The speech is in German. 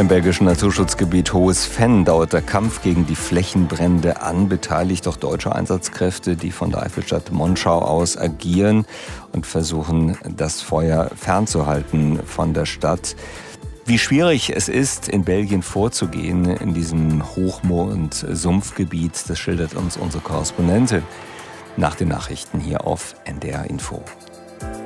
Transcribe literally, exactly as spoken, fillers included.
Im belgischen Naturschutzgebiet Hohes Venn dauert der Kampf gegen die Flächenbrände an, beteiligt auch deutsche Einsatzkräfte, die von der Eifelstadt Monschau aus agieren und versuchen, das Feuer fernzuhalten von der Stadt. Wie schwierig es ist, in Belgien vorzugehen, in diesem Hochmoor- und Sumpfgebiet, das schildert uns unsere Korrespondentin nach den Nachrichten hier auf N D R Info.